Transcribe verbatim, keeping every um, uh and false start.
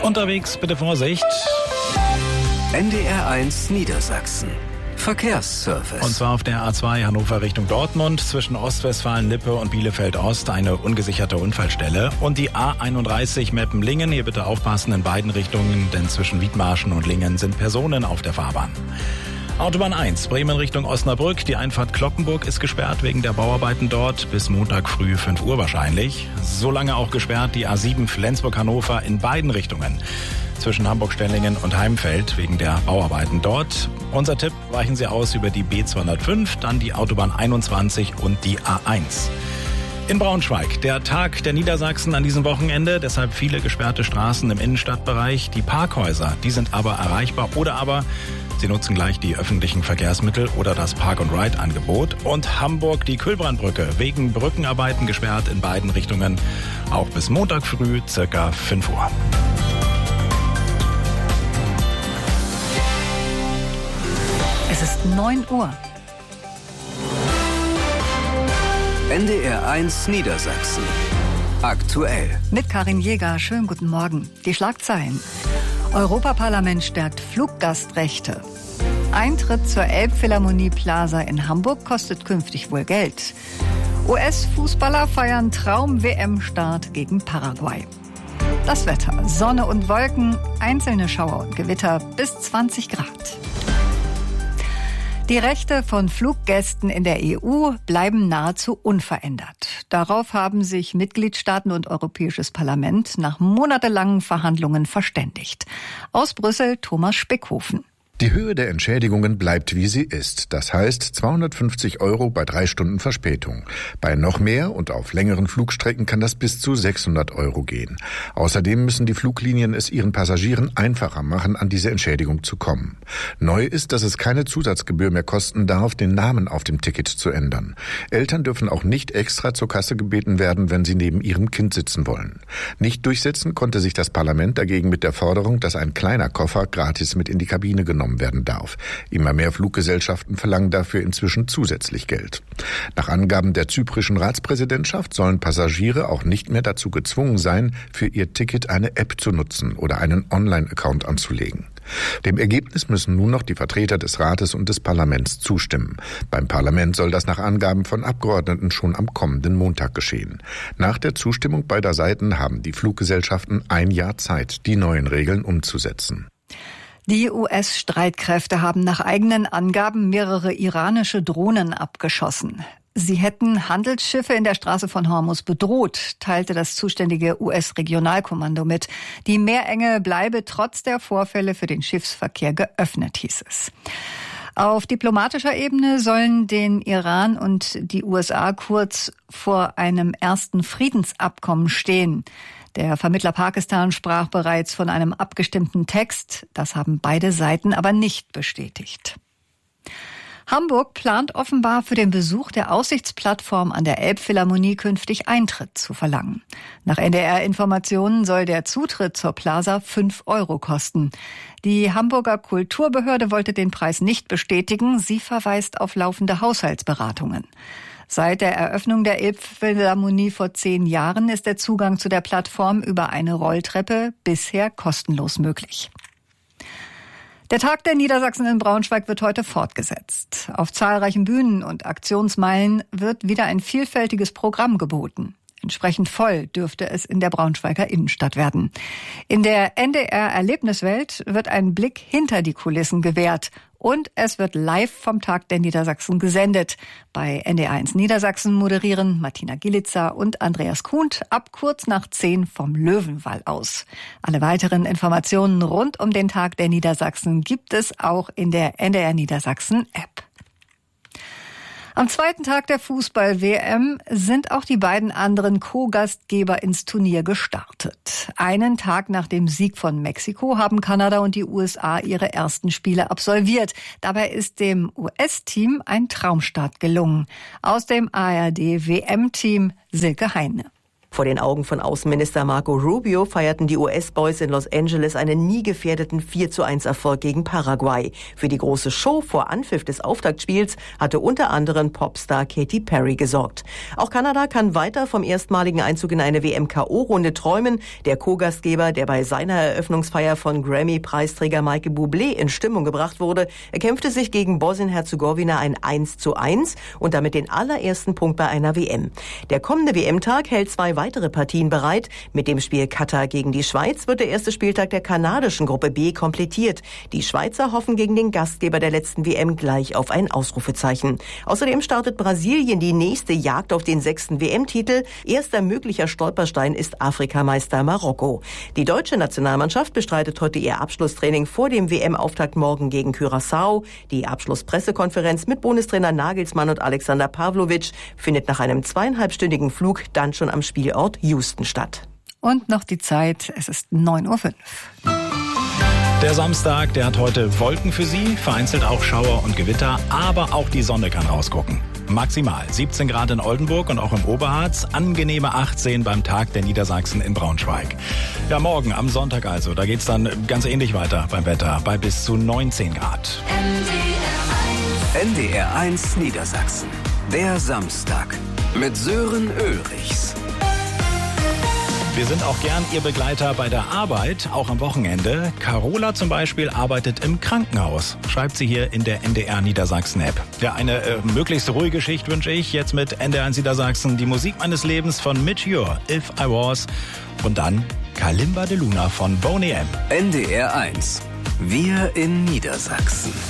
Unterwegs bitte Vorsicht. N D R eins Niedersachsen. Verkehrsservice. Und zwar auf der A zwei Hannover Richtung Dortmund zwischen Ostwestfalen-Lippe und Bielefeld-Ost eine ungesicherte Unfallstelle. Und die A einunddreißig Meppen-Lingen. Hier bitte aufpassen in beiden Richtungen, denn zwischen Wiedmarschen und Lingen sind Personen auf der Fahrbahn. Autobahn eins, Bremen Richtung Osnabrück. Die Einfahrt Clockenburg ist gesperrt wegen der Bauarbeiten dort. Bis Montag früh fünf Uhr wahrscheinlich. So lange auch gesperrt die A sieben Flensburg-Hannover in beiden Richtungen. Zwischen Hamburg-Stellingen und Heimfeld wegen der Bauarbeiten dort. Unser Tipp, weichen Sie aus über die B zweihundertfünf, dann die Autobahn einundzwanzig und die A eins. In Braunschweig, der Tag der Niedersachsen an diesem Wochenende, deshalb viele gesperrte Straßen im Innenstadtbereich. Die Parkhäuser, die sind aber erreichbar oder aber Sie nutzen gleich die öffentlichen Verkehrsmittel oder das Park-and-Ride-Angebot. Und Hamburg, die Kühlbrandbrücke, wegen Brückenarbeiten gesperrt in beiden Richtungen, auch bis Montag früh circa fünf Uhr. Es ist neun Uhr. N D R eins Niedersachsen. Aktuell. Mit Karin Jäger. Schönen guten Morgen. Die Schlagzeilen. Europaparlament stärkt Fluggastrechte. Eintritt zur Elbphilharmonie Plaza in Hamburg kostet künftig wohl Geld. U S-Fußballer feiern Traum-W M-Start gegen Paraguay. Das Wetter. Sonne und Wolken, einzelne Schauer und Gewitter bis zwanzig Grad. Die Rechte von Fluggästen in der E U bleiben nahezu unverändert. Darauf haben sich Mitgliedstaaten und Europäisches Parlament nach monatelangen Verhandlungen verständigt. Aus Brüssel Thomas Spickhofen. Die Höhe der Entschädigungen bleibt, wie sie ist. Das heißt zweihundertfünfzig Euro bei drei Stunden Verspätung. Bei noch mehr und auf längeren Flugstrecken kann das bis zu sechshundert Euro gehen. Außerdem müssen die Fluglinien es ihren Passagieren einfacher machen, an diese Entschädigung zu kommen. Neu ist, dass es keine Zusatzgebühr mehr kosten darf, den Namen auf dem Ticket zu ändern. Eltern dürfen auch nicht extra zur Kasse gebeten werden, wenn sie neben ihrem Kind sitzen wollen. Nicht durchsetzen konnte sich das Parlament dagegen mit der Forderung, dass ein kleiner Koffer gratis mit in die Kabine genommen werden darf. Immer mehr Fluggesellschaften verlangen dafür inzwischen zusätzlich Geld. Nach Angaben der zyprischen Ratspräsidentschaft sollen Passagiere auch nicht mehr dazu gezwungen sein, für ihr Ticket eine App zu nutzen oder einen Online-Account anzulegen. Dem Ergebnis müssen nun noch die Vertreter des Rates und des Parlaments zustimmen. Beim Parlament soll das nach Angaben von Abgeordneten schon am kommenden Montag geschehen. Nach der Zustimmung beider Seiten haben die Fluggesellschaften ein Jahr Zeit, die neuen Regeln umzusetzen. Die U S-Streitkräfte haben nach eigenen Angaben mehrere iranische Drohnen abgeschossen. Sie hätten Handelsschiffe in der Straße von Hormuz bedroht, teilte das zuständige U S-Regionalkommando mit. Die Meerenge bleibe trotz der Vorfälle für den Schiffsverkehr geöffnet, hieß es. Auf diplomatischer Ebene sollen den Iran und die U S A kurz vor einem ersten Friedensabkommen stehen. Der Vermittler Pakistan sprach bereits von einem abgestimmten Text. Das haben beide Seiten aber nicht bestätigt. Hamburg plant offenbar für den Besuch der Aussichtsplattform an der Elbphilharmonie künftig Eintritt zu verlangen. Nach N D R-Informationen soll der Zutritt zur Plaza fünf Euro kosten. Die Hamburger Kulturbehörde wollte den Preis nicht bestätigen. Sie verweist auf laufende Haushaltsberatungen. Seit der Eröffnung der Elbphilharmonie vor zehn Jahren ist der Zugang zu der Plattform über eine Rolltreppe bisher kostenlos möglich. Der Tag der Niedersachsen in Braunschweig wird heute fortgesetzt. Auf zahlreichen Bühnen und Aktionsmeilen wird wieder ein vielfältiges Programm geboten. Entsprechend voll dürfte es in der Braunschweiger Innenstadt werden. In der N D R-Erlebniswelt wird ein Blick hinter die Kulissen gewährt. Und es wird live vom Tag der Niedersachsen gesendet. Bei N D R eins Niedersachsen moderieren Martina Gilitzer und Andreas Kuhnt ab kurz nach zehn vom Löwenwall aus. Alle weiteren Informationen rund um den Tag der Niedersachsen gibt es auch in der N D R Niedersachsen App. Am zweiten Tag der Fußball-W M sind auch die beiden anderen Co-Gastgeber ins Turnier gestartet. Einen Tag nach dem Sieg von Mexiko haben Kanada und die U S A ihre ersten Spiele absolviert. Dabei ist dem U S-Team ein Traumstart gelungen. Aus dem A R D-W M-Team Silke Heine. Vor den Augen von Außenminister Marco Rubio feierten die U S-Boys in Los Angeles einen nie gefährdeten vier zu eins Erfolg gegen Paraguay. Für die große Show vor Anpfiff des Auftaktspiels hatte unter anderem Popstar Katy Perry gesorgt. Auch Kanada kann weiter vom erstmaligen Einzug in eine W M-K O-Runde träumen. Der Co-Gastgeber, der bei seiner Eröffnungsfeier von Grammy-Preisträger Michael Bublé in Stimmung gebracht wurde, erkämpfte sich gegen Bosnien-Herzegowina ein eins zu eins und damit den allerersten Punkt bei einer W M. Der kommende W M-Tag hält zwei weitere Partien bereit. Mit dem Spiel Katar gegen die Schweiz wird der erste Spieltag der kanadischen Gruppe B komplettiert. Die Schweizer hoffen gegen den Gastgeber der letzten W M gleich auf ein Ausrufezeichen. Außerdem startet Brasilien die nächste Jagd auf den sechsten W M-Titel. Erster möglicher Stolperstein ist Afrikameister Marokko. Die deutsche Nationalmannschaft bestreitet heute ihr Abschlusstraining vor dem W M-Auftakt morgen gegen Curaçao. Die Abschlusspressekonferenz mit Bundestrainer Nagelsmann und Alexander Pavlovic findet nach einem zweieinhalbstündigen Flug dann schon am Spielort Houston statt. Und noch die Zeit, es ist neun Uhr fünf. Der Samstag, der hat heute Wolken für Sie, vereinzelt auch Schauer und Gewitter, aber auch die Sonne kann rausgucken. Maximal siebzehn Grad in Oldenburg und auch im Oberharz, angenehme achtzehn beim Tag der Niedersachsen in Braunschweig. Ja, morgen am Sonntag also, da geht's dann ganz ähnlich weiter beim Wetter, bei bis zu neunzehn Grad. N D R eins Niedersachsen, der Samstag mit Sören Ulrichs. Wir sind auch gern Ihr Begleiter bei der Arbeit, auch am Wochenende. Carola zum Beispiel arbeitet im Krankenhaus, schreibt sie hier in der N D R Niedersachsen-App. Ja, eine äh, möglichst ruhige Schicht wünsche ich jetzt mit N D R eins Niedersachsen. Die Musik meines Lebens von Mature, If I Was. Und dann Kalimba de Luna von Boney M. N D R eins, wir in Niedersachsen.